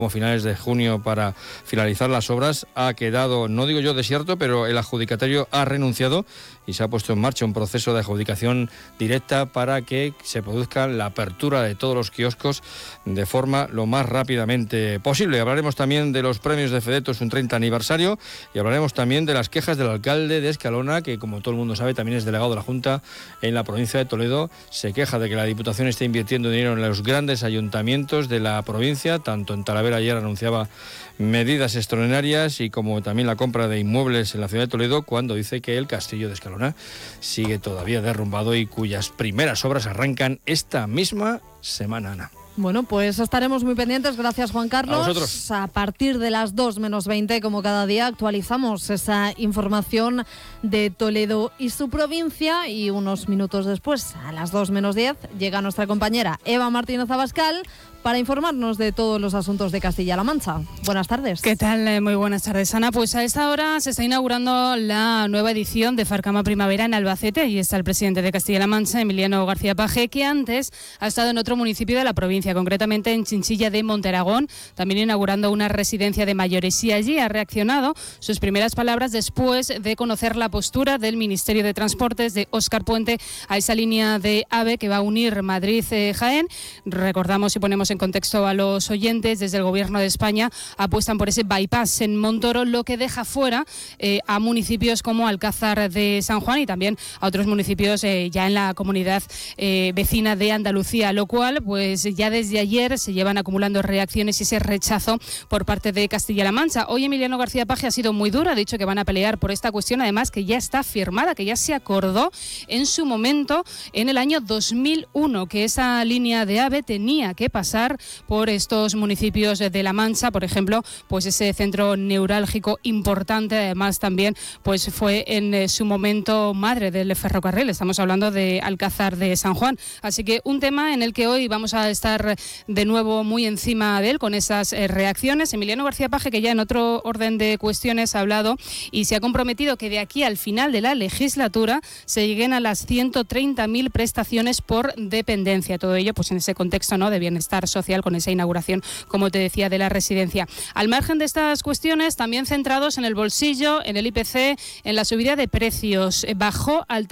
como finales de junio para finalizar las obras, ha quedado, no digo yo desierto, pero el adjudicatario ha renunciado y se ha puesto en marcha un proceso de adjudicación directa para que se produzca la apertura de todos los kioscos de forma lo más rápidamente posible. Hablaremos también de los premios de FEDETO, es un 30 aniversario, y hablaremos también de las quejas del alcalde de Escalona, que como todo el mundo sabe también es delegado de la Junta en la provincia de Toledo. Se queja de que la Diputación esté invirtiendo dinero en los grandes ayuntamientos de la provincia, tanto en Talavera ayer anunciaba medidas extraordinarias y como también la compra de inmuebles en la ciudad de Toledo, cuando dice que el castillo de Escalona sigue todavía derrumbado y cuyas primeras obras arrancan esta misma semana, Ana. Bueno, pues estaremos muy pendientes. Gracias, Juan Carlos. A vosotros. A partir de las 2 menos 20, como cada día, actualizamos esa información de Toledo y su provincia, y unos minutos después, a las 2 menos 10, llega nuestra compañera Eva Martínez Abascal para informarnos de todos los asuntos de Castilla-La Mancha. Buenas tardes. ¿Qué tal? Muy buenas tardes, Ana. Pues a esta hora se está inaugurando la nueva edición de Farcama Primavera en Albacete, y está el presidente de Castilla-La Mancha, Emiliano García Paje, que antes ha estado en otro municipio de la provincia, concretamente en Chinchilla de Monteragón, también inaugurando una residencia de mayores, y allí ha reaccionado sus primeras palabras después de conocer la postura del Ministerio de Transportes, de Óscar Puente, a esa línea de AVE que va a unir Madrid-Jaén. Recordamos y ponemos en contexto a los oyentes, desde el Gobierno de España apuestan por ese bypass en Montoro, lo que deja fuera a municipios como Alcázar de San Juan y también a otros municipios ya en la comunidad vecina de Andalucía, lo cual pues ya desde ayer se llevan acumulando reacciones y ese rechazo por parte de Castilla-La Mancha. Hoy Emiliano García Paje ha sido muy duro, ha dicho que van a pelear por esta cuestión, además que ya está firmada, que ya se acordó en su momento en el año 2001 que esa línea de AVE tenía que pasar por estos municipios de La Mancha, por ejemplo, pues ese centro neurálgico importante, además también pues fue en su momento madre del ferrocarril, estamos hablando de Alcázar de San Juan, así que un tema en el que hoy vamos a estar de nuevo muy encima de él con esas reacciones. Emiliano García Paje, que ya en otro orden de cuestiones ha hablado y se ha comprometido que de aquí al final de la legislatura se lleguen a las 130.000 prestaciones por dependencia, todo ello pues en ese contexto, ¿no?, de bienestar social, con esa inauguración, como te decía, de la residencia. Al margen de estas cuestiones, también centrados en el bolsillo, en el IPC, en la subida de precios. Bajó al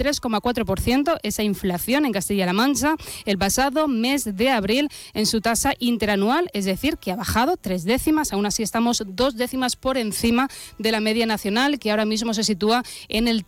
3,4% esa inflación en Castilla-La Mancha el pasado mes de abril en su tasa interanual, es decir, que ha bajado 3 décimas, aún así estamos 2 décimas por encima de la media nacional, que ahora mismo se sitúa en el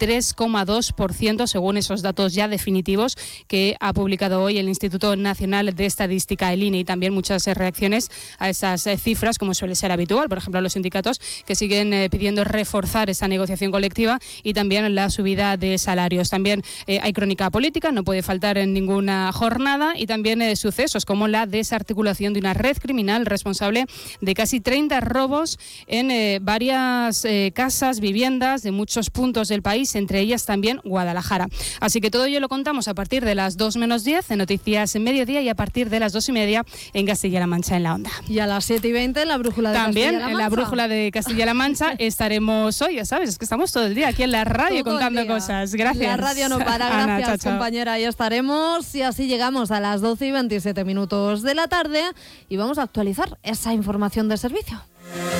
3,2%, según esos datos ya definitivos que ha publicado hoy el Instituto Nacional de Estadística, el INE, y también muchas reacciones a esas cifras, como suele ser habitual. Por ejemplo, los sindicatos que siguen pidiendo reforzar esa negociación colectiva y también la subida de salarios. También hay crónica política, no puede faltar en ninguna jornada, y también sucesos como la desarticulación de una red criminal responsable de casi 30 robos en varias casas, viviendas de muchos puntos del país, entre ellas también Guadalajara. Así que todo ello lo contamos a partir de las 2 menos 10 en Noticias en Mediodía, y a partir de las 2:30 en Castilla-La Mancha en la Onda. Y a las 7:20 en la brújula de también Castilla-La Mancha. en la brújula de Castilla-La Mancha estaremos hoy, ya sabes, es que estamos todo el día aquí en la radio todo contando cosas. Gracias. La radio no para, gracias, Ana, chao, chao. Compañera, ahí estaremos, y así llegamos a las 12:27 de la tarde y vamos a actualizar esa información de servicio.